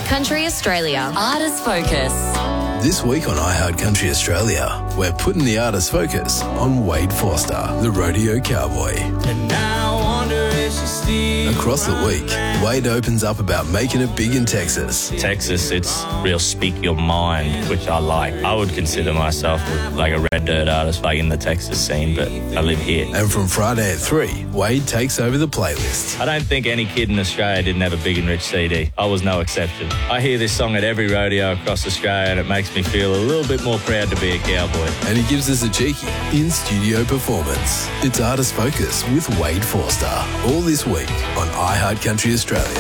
Country Australia. Artist Focus. This week on iHeart Country Australia, we're putting the artist focus on Wade Foster, the rodeo cowboy. And now I wonder if she's still Across the week, Wade opens up about making it big in Texas. Texas, it's real speak your mind, which I like. I would consider myself like a red dirt artist, like in the Texas scene, but I live here. And from Friday at 3, Wade takes over the playlist. I don't think any kid in Australia didn't have a Big and Rich CD. I was no exception. I hear this song at every rodeo across Australia and it makes me feel a little bit more proud to be a cowboy. And he gives us a cheeky in-studio performance. It's Artist Focus with Wade Forster, all this week on iHeart Country Australia.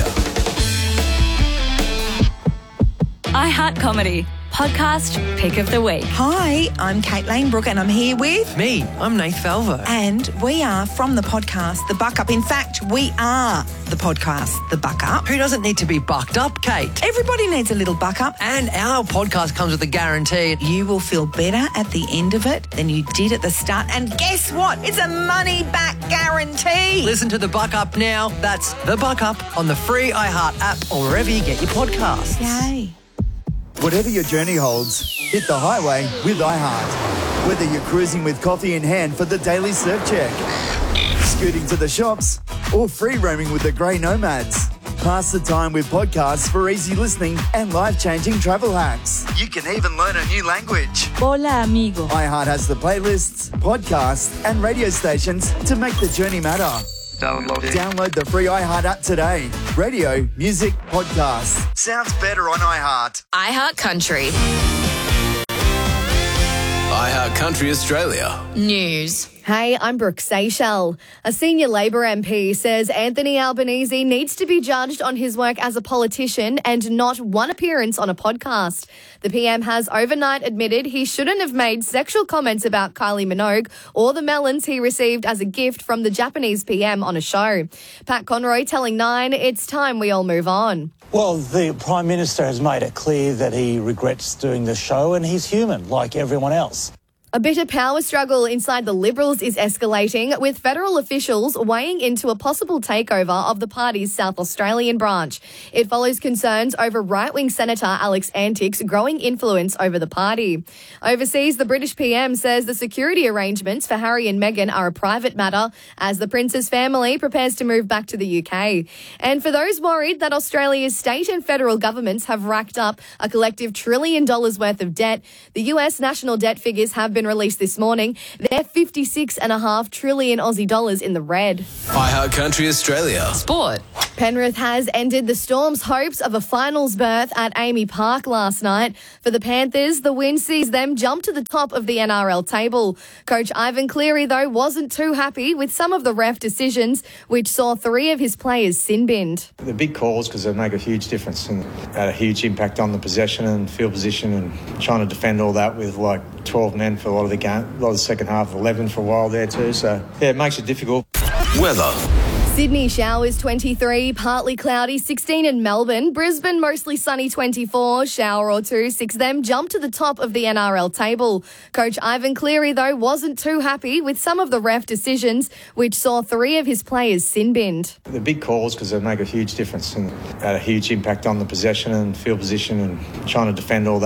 iHeart Comedy. Podcast Pick of the Week. Hi, I'm Kate Lanebrook and I'm here with... Me, I'm Nath Falvo. And we are from the podcast The Buck Up. In fact, we are the podcast The Buck Up. Who doesn't need to be bucked up, Kate? Everybody needs a little buck up. And our podcast comes with a guarantee. You will feel better at the end of it than you did at the start. And guess what? It's a money-back guarantee. Listen to The Buck Up now. That's The Buck Up on the free iHeart app or wherever you get your podcasts. Yay. Whatever your journey holds, hit the highway with iHeart. Whether you're cruising with coffee in hand for the daily surf check, scooting to the shops, or free roaming with the Grey Nomads, pass the time with podcasts for easy listening and life-changing travel hacks. You can even learn a new language. Hola, amigo. iHeart has the playlists, podcasts, and radio stations to make the journey matter. Download the free iHeart app today. Radio, music, podcasts. Sounds better on iHeart. iHeart Country. iHeart Country Australia. News. Hey, I'm Brooke Seychelles. A senior Labor MP says Anthony Albanese needs to be judged on his work as a politician and not one appearance on a podcast. The PM has overnight admitted he shouldn't have made sexual comments about Kylie Minogue or the melons he received as a gift from the Japanese PM on a show. Pat Conroy telling Nine it's time we all move on. Well, the Prime Minister has made it clear that he regrets doing the show and he's human like everyone else. A bitter power struggle inside the Liberals is escalating, with federal officials weighing into a possible takeover of the party's South Australian branch. It follows concerns over right-wing Senator Alex Antick's growing influence over the party. Overseas, the British PM says the security arrangements for Harry and Meghan are a private matter as the Prince's family prepares to move back to the UK. And for those worried that Australia's state and federal governments have racked up a collective $1 trillion worth of debt, the US national debt figures have been released this morning. They're 56.5 trillion Aussie dollars in the red. iHeart Country Australia. Sport. Penrith has ended the Storm's hopes of a finals berth at Amy Park last night. For the Panthers, the win sees them jump to the top of the NRL table. Coach Ivan Cleary, though, wasn't too happy with some of the ref decisions, which saw 3 of his players sin-binned. The big calls because they make a huge difference and had a huge impact on the possession and field position and trying to defend all that with like 12 men for a lot of the game, a lot of the second half, 11 for a while there too. So, yeah, it makes it difficult. Weather. Sydney showers 23, partly cloudy 16 in Melbourne. Brisbane mostly sunny 24, shower or 2, 6 them jump to the top of the NRL table. Coach Ivan Cleary, though, wasn't too happy with some of the ref decisions, which saw 3 of his players sin-binned. The big calls because they make a huge difference and had a huge impact on the possession and field position and trying to defend all that.